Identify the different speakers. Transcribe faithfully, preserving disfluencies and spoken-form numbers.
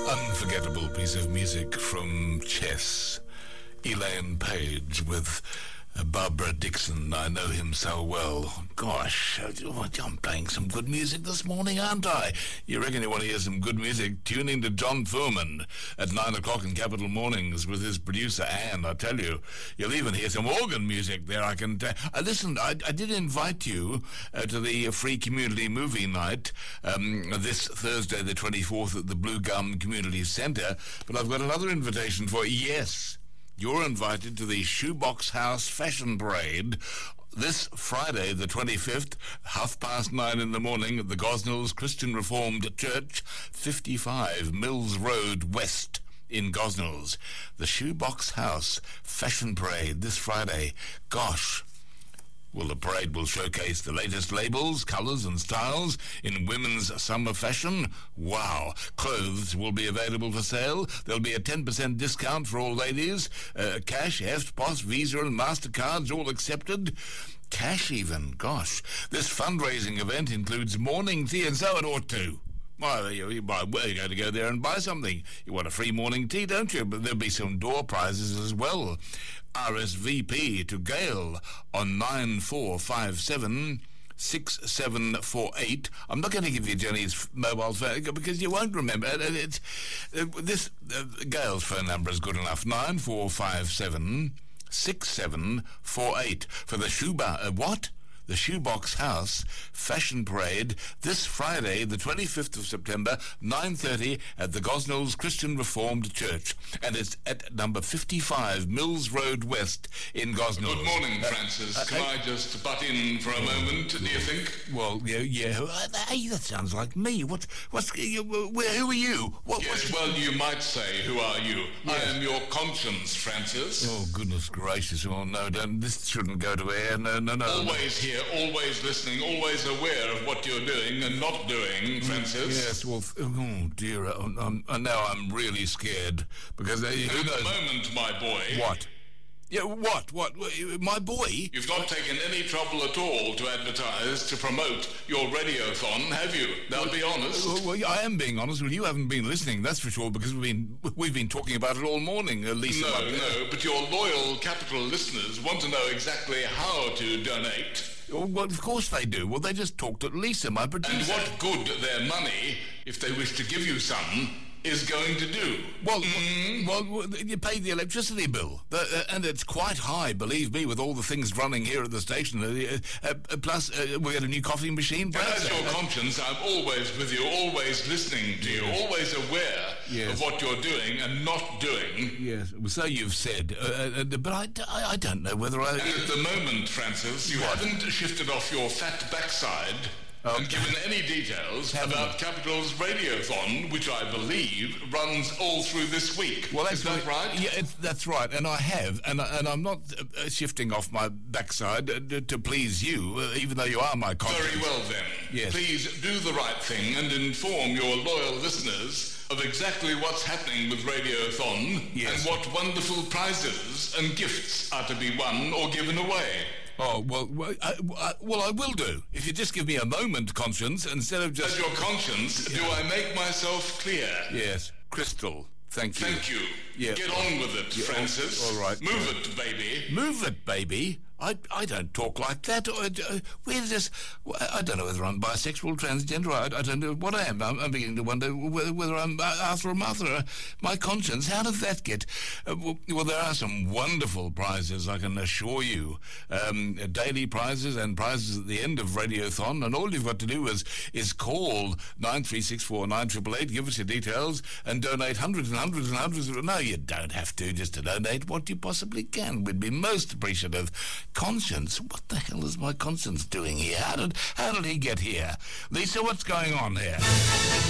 Speaker 1: Unforgettable piece of music from Chess. Elaine Page with uh, Barbara Dixon. I know him so well. Gosh, I'm playing some good music this morning, aren't I? You reckon you want to hear some good music? Tune in to John Furman at nine o'clock in Capital Mornings with his producer Anne. I tell you, you'll even hear some organ music there. I can tell. I listened. I, I did invite you uh, to the Free Community Movie Night um, this Thursday, the twenty-fourth, at the Blue Gum Community Centre. But I've got another invitation for you. Yes. You're invited to the Shoebox House Fashion Parade this Friday, the twenty-fifth, half past nine in the morning at the Gosnells Christian Reformed Church, fifty-five Mills Road West in Gosnells. The Shoebox House Fashion Parade this Friday. Gosh. Well, the parade will showcase the latest labels, colours and styles in women's summer fashion. Wow. Clothes will be available for sale. There'll be a ten percent discount for all ladies. Uh, cash, Heft, P O S, Visa and MasterCards all accepted. Cash even. Gosh. This fundraising event includes morning tea, and so it ought to. Well, you, you, well, you're going to go there and buy something. You want a free morning tea, don't you? But there'll be some door prizes as well. R S V P to Gail on nine four five seven six seven four eight. I'm not going to give you Jenny's mobile phone because you won't remember. It's, uh, this uh, Gail's phone number is good enough. nine four five seven six seven four eight for the Shoeba. Uh, what? The Shoebox House Fashion Parade this Friday, the twenty-fifth of September, nine thirty at the Gosnells Christian Reformed Church. And it's at number fifty-five Mills Road West in Gosnells.
Speaker 2: Good morning, Francis. Uh, uh, Can I just butt in for a moment, do you think?
Speaker 1: Well, yeah, yeah. Hey, that sounds like me. What, what's, uh, where, who are you? What,
Speaker 2: yes, well, you might say, who are you? Yes. I am your conscience, Francis.
Speaker 1: Oh, goodness gracious. Oh, no, don't, this shouldn't go to air. No, no, no.
Speaker 2: Always here. Always listening, always aware of what you're doing and not doing, Francis.
Speaker 1: Yes, well, oh dear, I'm, I'm, I'm, now I'm really scared because uh, who
Speaker 2: At
Speaker 1: knows?
Speaker 2: the moment, my boy.
Speaker 1: What? Yeah, what? What? My boy?
Speaker 2: You've not taken any trouble at all to advertise, to promote your radiothon, have you? Now, be honest.
Speaker 1: Well, well, I am being honest. Well, you haven't been listening, that's for sure, because we've been we've been talking about it all morning, at least.
Speaker 2: No, no, but your loyal Capital listeners want to know exactly how to donate.
Speaker 1: Well, of course they do. Well, they just talked to Lisa, my producer.
Speaker 2: And what good their money, if they wish to give you some, is going to do?
Speaker 1: Well, mm. well, well, you pay the electricity bill, the, uh, and it's quite high, believe me, with all the things running here at the station. Uh, uh, uh, plus, uh, we got a new coffee machine.
Speaker 2: And as your uh, conscience, I'm always with you, always listening to you, always aware yes. of what you're doing and not doing.
Speaker 1: Yes, so you've said, uh, uh, but I, I, I don't know whether I...
Speaker 2: And at the moment, Francis, you what? haven't shifted off your fat backside... Okay. And given any details Haven't about Capital's radiothon, which I believe runs all through this week.
Speaker 1: Well,
Speaker 2: is that right?
Speaker 1: Yeah, it's, that's right, and I have, and and I'm not uh, shifting off my backside uh, to please you, uh, even though you are my conscience.
Speaker 2: Very well then.
Speaker 1: Yes.
Speaker 2: Please do the right thing and inform your loyal listeners of exactly what's happening with Radiothon yes. and what wonderful prizes and gifts are to be won or given away.
Speaker 1: Oh, well, well I, I, well, I will do. If you just give me a moment, conscience, instead of just...
Speaker 2: As your conscience, yeah. do I make myself clear?
Speaker 1: Yes. Crystal, thank you.
Speaker 2: Thank you.
Speaker 1: Yeah.
Speaker 2: Get on with it, yeah, Francis.
Speaker 1: All right.
Speaker 2: Move it, baby.
Speaker 1: Move it, baby? I, I don't talk like that. Uh, where does this... I don't know whether I'm bisexual, transgender. I, I don't know what I am. I'm, I'm beginning to wonder whether, whether I'm Arthur or Martha. My conscience, how does that get... Uh, well, well, there are some wonderful prizes, I can assure you. Um, daily prizes and prizes at the end of Radiothon. And all you've got to do is, is call nine three six four nine eight eight eight, give us your details, and donate hundreds and hundreds and hundreds of... No, you don't have to just to donate what you possibly can. We'd be most appreciative. Conscience? What the hell is my conscience doing here? How did how did he get here? Lisa, what's going on here?